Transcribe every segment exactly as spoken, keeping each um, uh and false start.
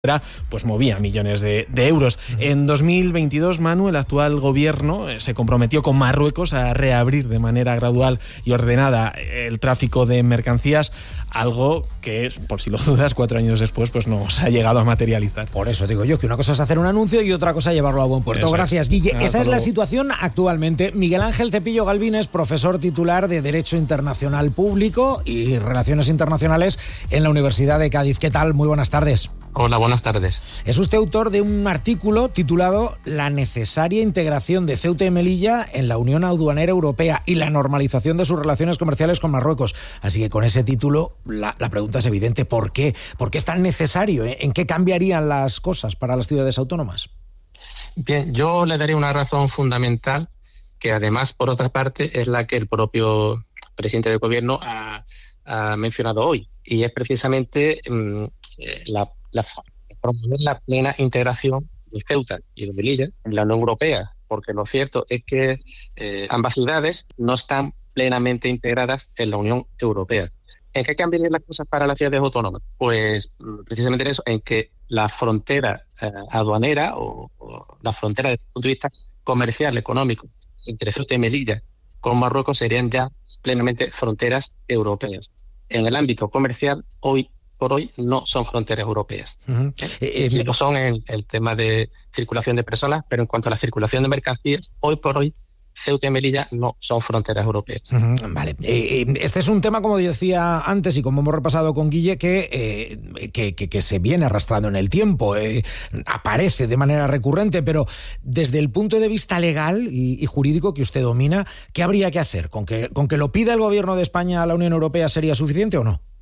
pues movía millones de, de euros. En dos mil veintidós, Manu, el actual gobierno se comprometió con Marruecos a reabrir de manera gradual y ordenada el tráfico de mercancías, algo que, por si lo dudas, cuatro años después pues no se ha llegado a materializar. Por eso digo yo que una cosa es hacer un anuncio y otra cosa llevarlo a buen puerto. Eso Gracias, Guille. Esa es la situación actualmente. Miguel Ángel Cepillo Galvín es profesor titular de Derecho Internacional Público y Relaciones Internacionales en la Universidad de Cádiz. ¿Qué tal? Muy buenas tardes. Hola, buenas tardes. Es usted autor de un artículo titulado La necesaria integración de Ceuta y Melilla en la Unión Aduanera Europea y la normalización de sus relaciones comerciales con Marruecos. Así que con ese título la, la pregunta es evidente. ¿Por qué? ¿Por qué es tan necesario? ¿En qué cambiarían las cosas para las ciudades autónomas? Bien, yo le daría una razón fundamental que además, por otra parte, es la que el propio presidente del gobierno ha, ha mencionado hoy. Y es precisamente mmm, la La, promover la plena integración de Ceuta y de Melilla en la Unión Europea, porque lo cierto es que eh, ambas ciudades no están plenamente integradas en la Unión Europea. ¿En qué cambiarían las cosas para las ciudades autónomas? Pues precisamente en eso, en que la frontera eh, aduanera o, o la frontera desde el punto de vista comercial, económico, entre Ceuta y Melilla con Marruecos serían ya plenamente fronteras europeas. En el ámbito comercial, hoy por hoy no son fronteras europeas. Uh-huh. ¿Eh? Sí lo son en el tema de circulación de personas, pero en cuanto a la circulación de mercancías, hoy por hoy Ceuta y Melilla no son fronteras europeas. Uh-huh. Vale. Eh, este es un tema, como decía antes y como hemos repasado con Guille, que, eh, que, que, que se viene arrastrando en el tiempo, eh, aparece de manera recurrente, pero desde el punto de vista legal y, y jurídico que usted domina, ¿qué habría que hacer? ¿Con que, con que lo pida el gobierno de España a la Unión Europea sería suficiente o no?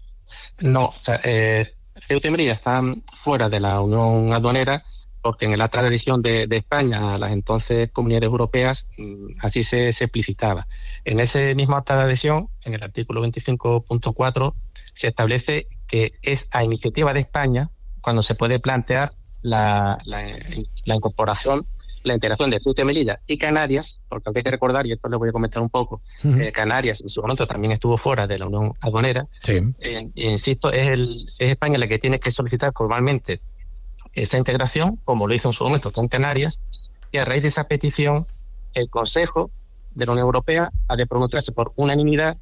No, o sea, eh, Ceuta y Melilla están fuera de la Unión Aduanera porque en el acta de adhesión de, de España a las entonces comunidades europeas así se, se explicitaba. En ese mismo acta de adhesión, en el artículo veinticinco punto cuatro, se establece que es a iniciativa de España cuando se puede plantear la, la, la incorporación, la integración de Ceuta y Melilla y Canarias, porque hay que recordar, y esto le voy a comentar un poco, uh-huh. eh, Canarias en su momento también estuvo fuera de la Unión Aduanera. Sí. Eh, insisto, es, el, es España la que tiene que solicitar formalmente esa integración, como lo hizo en su momento con Canarias, y a raíz de esa petición, el Consejo de la Unión Europea ha de pronunciarse por unanimidad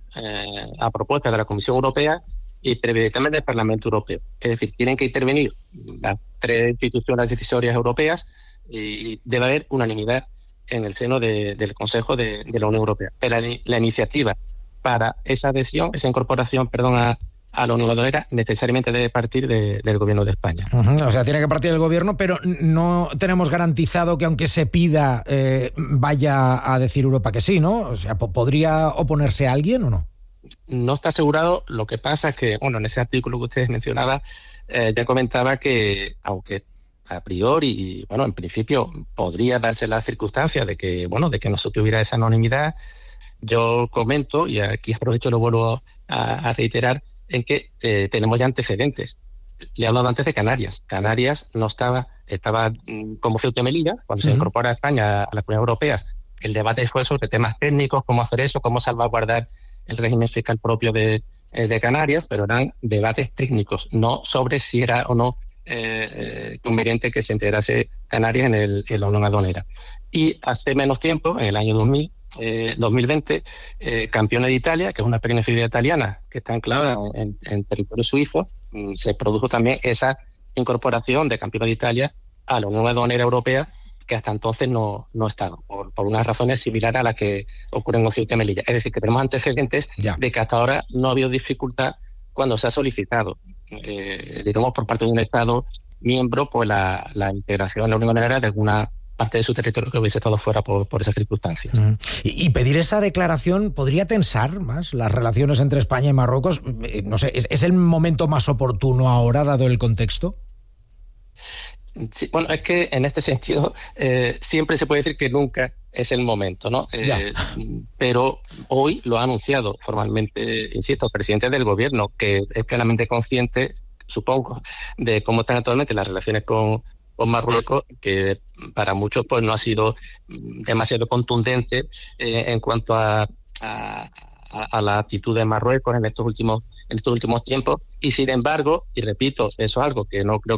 eh, a propuesta de la Comisión Europea y previamente del Parlamento Europeo. Es decir, tienen que intervenir las tres instituciones decisorias europeas y debe haber unanimidad en el seno de, del Consejo de, de la Unión Europea. Pero la, la iniciativa para esa adhesión, esa incorporación, perdón, a, a la Unión Aduanera necesariamente debe partir de, del gobierno de España. Uh-huh. O sea, tiene que partir del gobierno, pero no tenemos garantizado que aunque se pida eh, vaya a decir Europa que sí, ¿no? O sea, ¿podría oponerse a alguien o no? No está asegurado. Lo que pasa es que, bueno, en ese artículo que ustedes mencionaban, eh, ya comentaba que, aunque a priori, y bueno, en principio podría darse la circunstancia de que, bueno, de que no se tuviera esa anonimidad. Yo comento, y aquí aprovecho y lo vuelvo a, a reiterar, en que eh, tenemos ya antecedentes. Le he hablado antes de Canarias. Canarias no estaba, estaba mm, como Ceuta y Melilla, cuando uh-huh. se incorpora a España a las comunidades europeas. El debate fue sobre temas técnicos, cómo hacer eso, cómo salvaguardar el régimen fiscal propio de, eh, de Canarias, pero eran debates técnicos, no sobre si era o no Eh, eh, conveniente que se integrase Canarias en, el, en la Unión Aduanera. Y hace menos tiempo, en el año dos mil, eh, dos mil veinte, eh, Campione de Italia, que es una pequeña ciudad italiana que está anclada en, en territorio suizo, mm, se produjo también esa incorporación de Campione de Italia a la Unión Aduanera Europea, que hasta entonces no, no estaba, por, por unas razones similares a las que ocurren en Ceuta y Melilla. Es decir, que tenemos antecedentes ya. de que hasta ahora no ha habido dificultad cuando se ha solicitado, eh, digamos, por parte de un Estado miembro, pues la, la integración en la Unión Aduanera de alguna parte de su territorio que hubiese estado fuera por, por esas circunstancias. Mm. Y, y pedir esa declaración podría tensar más las relaciones entre España y Marruecos. Eh, no sé, ¿es, ¿es el momento más oportuno ahora, dado el contexto? Sí, bueno, es que en este sentido eh, siempre se puede decir que nunca es el momento, ¿no? Eh, pero hoy lo ha anunciado formalmente, insisto, el presidente del gobierno, que es plenamente consciente, supongo, de cómo están actualmente las relaciones con, con Marruecos, que para muchos pues no ha sido demasiado contundente eh, en cuanto a, a, a la actitud de Marruecos en estos últimos en estos últimos tiempos, y sin embargo, y repito, eso es algo que no creo